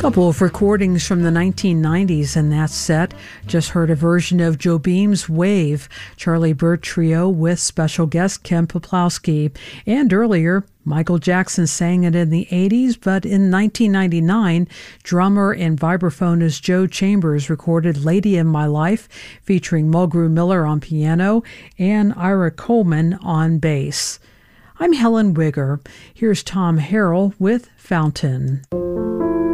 Couple of recordings from the 1990s in that set. Just heard a version of Joe Beam's Wave, Charlie Burt Trio with special guest Ken Peplowski. And earlier, Michael Jackson sang it in the 80s, but in 1999, drummer and vibraphonist Joe Chambers recorded Lady in My Life, featuring Mulgrew Miller on piano and Ira Coleman on bass. I'm Helen Wigger. Here's Tom Harrell with Fountain.